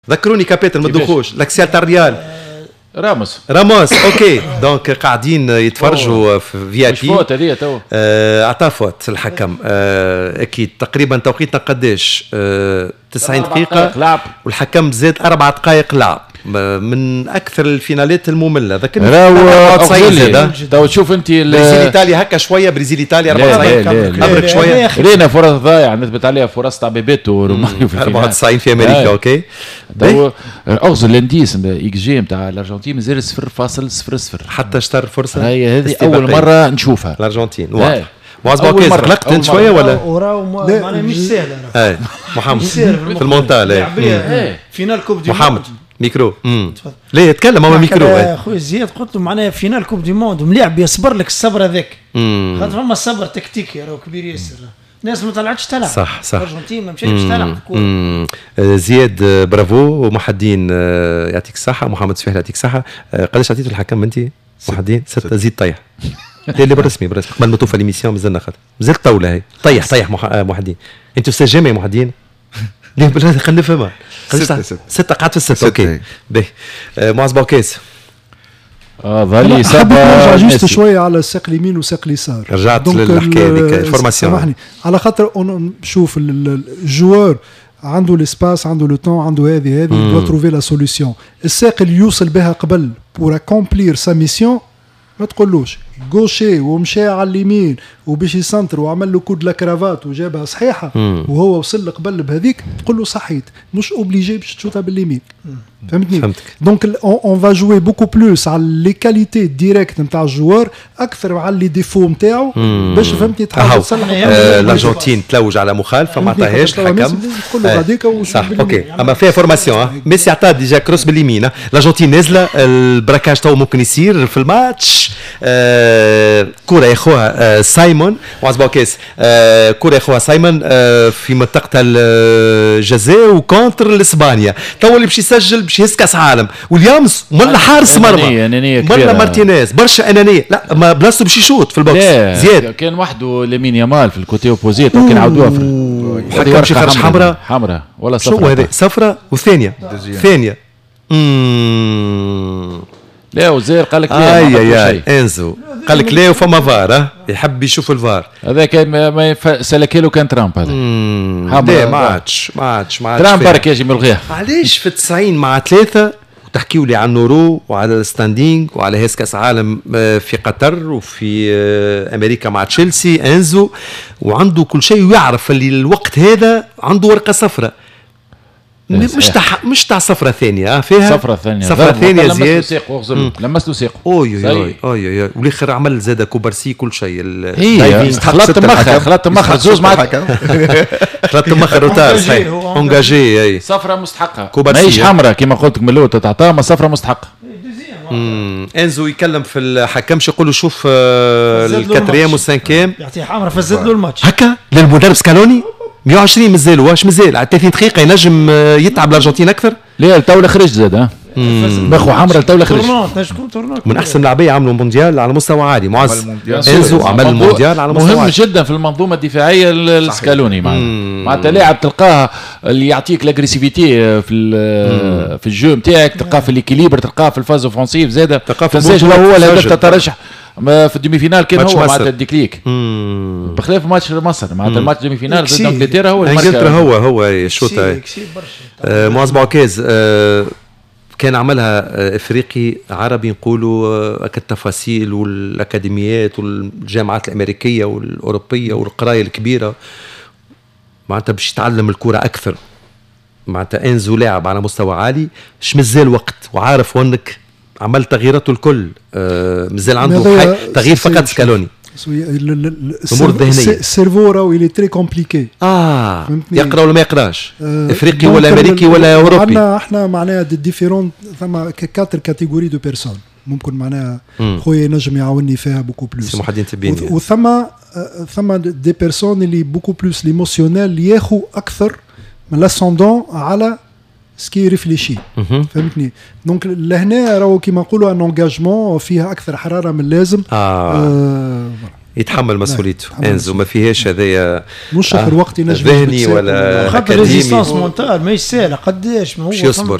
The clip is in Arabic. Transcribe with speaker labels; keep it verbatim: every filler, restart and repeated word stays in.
Speaker 1: ذكروني كابيتن ما تدوخوش لاكسيال تاع الريال
Speaker 2: راموس
Speaker 1: راموس اوكي دونك قاعدين يتفرجوا في في اي بي.
Speaker 2: مش فوت هذه تو
Speaker 1: اعطاه فوت الحكم آه اكيد. تقريبا توقيتنا قداش آه تسعين دقيقه
Speaker 2: لعب
Speaker 1: والحكم زاد اربع دقائق لعب من اكثر الفينالات الممله. ذكرني
Speaker 2: راهو تسعين تو تشوف انت
Speaker 1: برازيل ايطاليا هكا شويه برازيل ايطاليا أربعة وتسعين ابرك شويه
Speaker 2: لينا فرص ضايعه نثبت عليها فرص تاع بيبيتو ورومانيو في
Speaker 1: أربعة وتسعين في امريكا اوكي.
Speaker 2: تو اغزر الانديس اكس جي نتاع الارجنتين مازال صفر فاصل صفر صفر
Speaker 1: حتى اشتر فرصه.
Speaker 2: هي هذه اول مره نشوفها
Speaker 1: الارجنتين واضح. معز بوكيز قلقت انت شويه ولا؟
Speaker 3: وراو معناها مش سهله.
Speaker 1: اي محمد في المونتال
Speaker 3: فينال كوب دي
Speaker 1: محمد ميكرو امم ليه يتكلم هو ميكرو
Speaker 3: يا خويا زياد قلت له معناها فينال كوب دي موند مليح بيصبر لك الصبر هذاك خاطر فما الصبر تكتيكي راهو كبير ياسر. الناس ما طلعتش تلعب
Speaker 1: صح صح
Speaker 3: الارجنتين ما مشاتش تلعب
Speaker 1: الكوره. زياد برافو ومحدين يعطيك الصحه. محمد سفيح يعطيك الصحه. قداش عطيتوا الحكم انت محدين؟ ستة زيد طيح اللي بالرسمي بالرسمي قبل ما توفى ليميسيون مازلنا خاطر مازال طاوله هي طيح طيح محدين. انتوا استاذ جامعي محدين ليه بالله خلينا نفهمها. ستة ستة ستة قعدت في الستة اوكي باهي. معز بوكيس
Speaker 2: اه ظلي
Speaker 4: سبب نرجع جيست شويه على الساق اليمين وساق اليسار.
Speaker 1: رجعت للحكايه هذيك الفورماسيون.
Speaker 4: سامحني على خاطر شوف الجوار عنده الاسباس عنده لو طون عنده هذه هذه دو تروفي لا سوليسيون. الساق اللي يوصل بها قبل بور اكومبلير سا ميسيون ما تقولوش غوشي ومشى على اليمين وباش يسنتر وعمل له كود لا كرافات وجابها صحيحه مم. وهو وصل قبل بهذيك تقول له صحيت مش اوبليجي باش تشوتها باليمين. فهمتني؟ فهمتك. دونك اون فا جوي بوكو بلوس على لي كاليتي ديريكت نتاع الجوار اكثر على لي ديفو نتاعو باش فهمتني تحاول تصلح.
Speaker 1: الارجنتين تلوج على مخالفه ما عطاهاش الحكم تقول له هذيك صح اوكي. اما فيها فورماسيون ميسي عطاه ديجا كروس باليمين. الارجنتين نازله البراكاج تو ممكن يصير في الماتش. آه كره يا اخوها سايمون معز بوكيس آه كره يا اخوها سايمون آه في منطقه الجزاء وكونتر الاسبانيا تو اللي باش يسجل باش يهز كاس عالم ويليامز ولا حارس مرمى ولا مارتينيز برشا انانيه. لا ما بلاصته باش يشوط في البوكس. زياد
Speaker 2: كان وحده لامين يامال في الكوتي اوبوزيت وكان عاودوها في
Speaker 1: حكم شي خرج حمراء
Speaker 2: حمراء ولا صفراء.
Speaker 1: شو هذه صفراء وثانيه ثانيه
Speaker 2: لا وزير قال لك
Speaker 1: لا اي اي انزو قال لك لا وفما فار يحب يشوف الفار.
Speaker 2: هذا كان ما سلكي له كان ترامب هذا.
Speaker 1: لا ما عادش ما عادش ما عادش
Speaker 2: ترامب برك يجي ملغيها.
Speaker 1: علاش في التسعين مع ثلاثة وتحكيوا لي عن نورو وعلى الستاندينج وعلى هيس كاس عالم في قطر وفي امريكا مع تشيلسي انزو وعنده كل شيء ويعرف اللي الوقت هذا عنده ورقة صفراء مش تاع مش تاع صفرة ثانية فيها
Speaker 2: صفرة ثانية
Speaker 1: صفرة ثانية زياد
Speaker 2: لمس له ساق
Speaker 1: اوي اوي اوي اوي والاخر عمل زاد كوبرسي كل شيء.
Speaker 2: هي خلطت مخر خلطت مخر زوز معك
Speaker 1: خلطت مخر روتار صحيح اونجاجي اي
Speaker 2: صفرة مستحقة ماهيش حمراء كما قلت لك من الاول تعطاها ما صفرة مستحقة.
Speaker 1: انزو يكلم في الحكم يقول له شوف الكاتريام والسانكيام
Speaker 3: يعطيه حمراء فزد له الماتش
Speaker 1: هكا للمدرب سكالوني مية وعشرين مازالوا واش مازال على ثلاثين دقيقة ينجم يتعب الارجنتين اكثر.
Speaker 2: لا التولة خرج زاد ها باخو حمراء التولة خرج
Speaker 1: من احسن لاعبية عملوا مونديال على مستوى عالي. معز انزو عمل المونديال على مستوى
Speaker 2: مهم جدا في المنظومة الدفاعية السكالوني معناتها لاعب تلقاه اللي يعطيك لاغريسيفيتي في في الجو نتاعك تلقاه في الإكيليبر تلقاه في الفاز اوفونسيف زاد
Speaker 1: تلقاه في
Speaker 2: هو الهدف تاع الترشح في الدومي فينال كان هو معناتها الديكليك بخلاف ماتش مصر معناتها الماتش دومي فينال ضد انجلترا هو
Speaker 1: انجلترا هو هو الشوط معز بوكيز كان عملها افريقي عربي نقولوا التفاصيل والاكاديميات والجامعات الامريكيه والاوروبيه والقرايه الكبيره معناتها باش يتعلم الكره اكثر. معناتها انزو لاعب على مستوى عالي مش مازال وقت وعارف وانك عمل تغييراته الكل مازال عنده تغيير فقط سكالوني.
Speaker 4: الامور الذهنيه السيرفو راهو اللي تري كومبليكي
Speaker 1: اه يقرا ولا ما يقراش افريقي ولا امريكي ولا اوروبي.
Speaker 4: عندنا احنا معناها دي ديفيرون ثم كاتر كاتيجوري دو بيرسون ممكن معناها خويا ينجم يعاوني فيها بوكو بلوس وثم ثم دي بيرسون اللي بوكو بلوس ليموسيونيل ياخو اكثر من لاسوندون على سكي ريفليشي. فهمتني؟ دونك لهنا راهو كيما نقولوا ان انجاجمون فيها اكثر حراره من اللازم.
Speaker 1: آه. آه يتحمل مسؤوليته انزو ما فيهاش هذايا
Speaker 4: مش اخر وقت ينجم
Speaker 1: ذهني ولا
Speaker 3: خاطر ريزيستانس مونتال ماهيش سهله قداش ما هو